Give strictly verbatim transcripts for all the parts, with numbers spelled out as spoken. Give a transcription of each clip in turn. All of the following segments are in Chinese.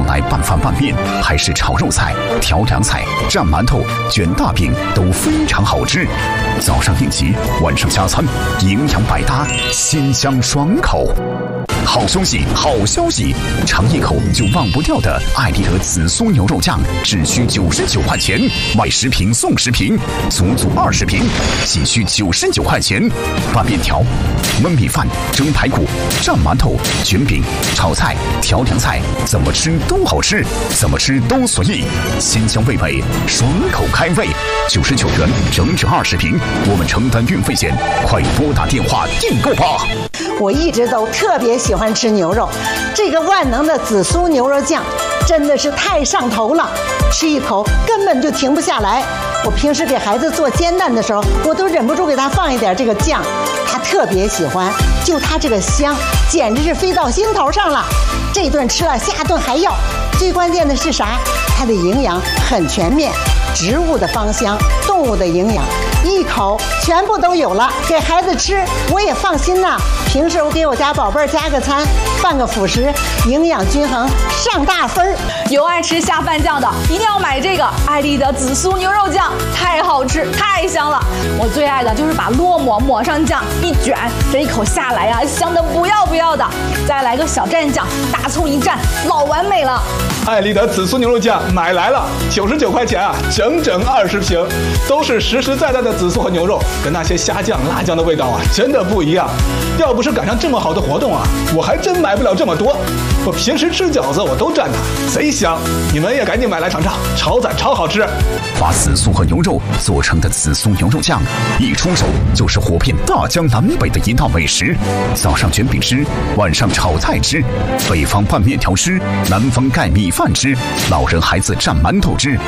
来拌饭拌面，还是炒肉菜、调凉菜、蘸馒头、卷大饼都非常好吃。早上应急，晚上加餐，营养百搭，鲜香爽口。好东西，好消息！尝一口就忘不掉的艾丽德紫苏牛肉酱，只需九十九块钱，买十瓶送十瓶，足足二十瓶，仅需九十九块钱。拌面条、焖米饭、蒸排骨、蘸馒头、卷饼、炒菜、调凉菜，怎么吃都好吃，怎么吃都随意，鲜香味美，爽口开胃。九十九元，整整二十瓶，我们承担运费险，快拨打电话订购吧！ 我一直都特别喜欢吃牛肉，这个万能的紫苏牛肉酱真的是太上头了，吃一口根本就停不下来。我平时给孩子做煎蛋的时候，我都忍不住给他放一点这个酱，他特别喜欢，就他这个香，简直是飞到心头上了。这顿吃了，下顿还要。最关键的是啥？它的营养很全面，植物的芳香，动物的营养，一口全部都有了，给孩子吃我也放心呐。平时我给我家宝贝儿加个餐，拌个辅食，营养均衡，上大分儿。 有爱吃下饭酱的，一定要买这个艾丽的紫苏牛肉酱，太好吃，太香了。我最爱的就是把烙馍抹上酱，一卷，这一口下来呀、啊，香的不要不要的。再来个小蘸酱，大葱一蘸，老完美了。 艾丽德紫苏牛肉酱买来了，九十九块钱啊，整整二十瓶，都是实实在在的紫苏和牛肉，跟那些虾酱、辣酱的味道啊，真的不一样。要不是赶上这么好的活动啊，我还真买不了这么多。我平时吃饺子我都蘸它，贼香。你们也赶紧买来尝尝，超赞超好吃。 把紫苏和牛肉做成的紫苏牛肉酱，一出手就是火遍大江南北的一道美食。早上卷饼吃，晚上炒菜吃，北方拌面条吃，南方盖米饭吃，老人孩子蘸馒头吃。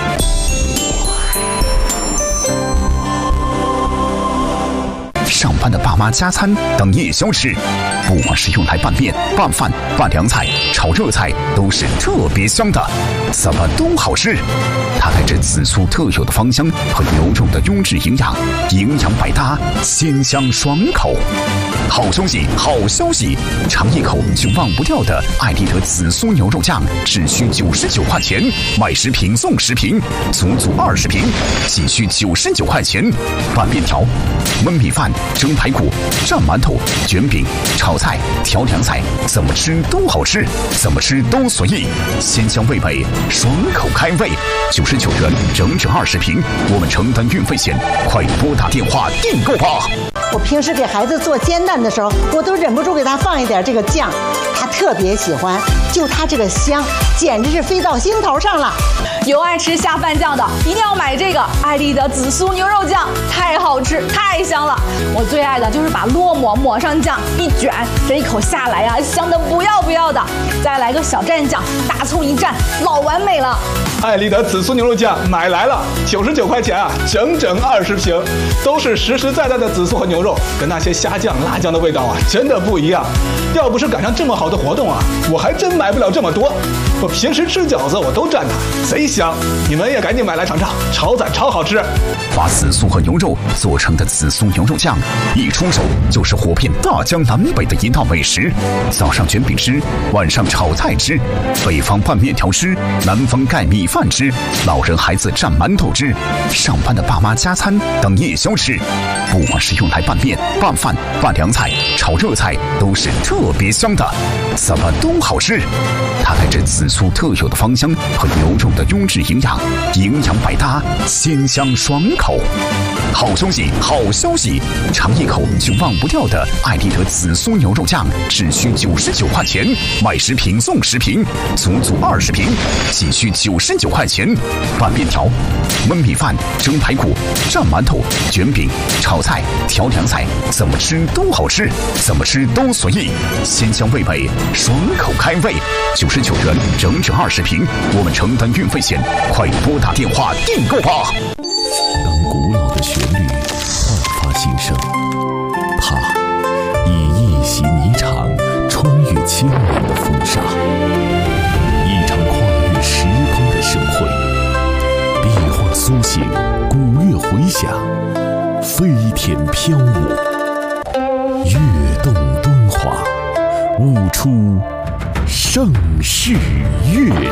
上班的爸妈加餐当夜宵吃，不管是用来拌面、拌饭、拌凉菜、炒热菜，都是特别香的，怎么都好吃。它带着紫苏特有的芳香和牛肉的优质营养，营养百搭，鲜香爽口。好东西，好消息！尝一口就忘不掉的艾丽德紫苏牛肉酱，只需九十九块钱，买十瓶送十瓶，足足二十瓶，仅需九十九块钱。拌面条、焖米饭、蒸排骨、蘸馒头、卷饼、炒菜、调凉菜，怎么吃都好吃，怎么吃都随意，鲜香味美，爽口开胃。九十九元，整整二十瓶，我们承担运费险，快拨打电话订购吧！ 我平时给孩子做煎蛋的时候，我都忍不住给他放一点这个酱，他特别喜欢，就他这个香，简直是飞到心头上了。 有爱吃下饭酱的，一定要买这个艾丽的紫苏牛肉酱，太好吃，太香了。我最爱的就是把烙馍抹上酱，一卷，这一口下来呀、啊，香的不要不要的。再来个小蘸酱，大葱一蘸，老完美了。 艾丽德紫苏牛肉酱买来了，九十九块钱啊，整整二十瓶，都是实实在在的紫苏和牛肉，跟那些虾酱、辣酱的味道啊，真的不一样。要不是赶上这么好的活动啊，我还真买不了这么多。我平时吃饺子我都蘸它，贼香。你们也赶紧买来尝尝，超赞超好吃。 把紫苏和牛肉做成的紫苏牛肉酱，一出手就是火遍大江南北的一道美食。早上卷饼吃，晚上炒菜吃，北方拌面条吃，南方盖米饭吃，老人孩子蘸馒头吃，上班的爸妈加餐当夜宵吃。不管是用来拌面、拌饭、拌凉菜、炒热菜，都是特别香的，怎么都好吃。它带着紫苏特有的芳香和牛肉的优质营养，营养百搭，鲜香爽口。好东西，好消息！尝一口就忘不掉的艾丽德紫苏牛肉酱，只需九十九块钱，买十瓶送十瓶，足足二十瓶，仅需九十九块钱。拌面条、焖米饭、蒸排骨、蘸馒头、卷饼、炒菜、调凉菜，怎么吃都好吃，怎么吃都随意，鲜香味美，爽口开胃。九十九元，整整二十瓶，我们承担运费险，快拨打电话订购吧！ 当古老的旋律焕发新生，它以一袭霓裳穿越千年的风沙，一场跨越时空的盛会。壁画苏醒，古乐回响，飞天飘舞，跃动敦煌，舞出盛世乐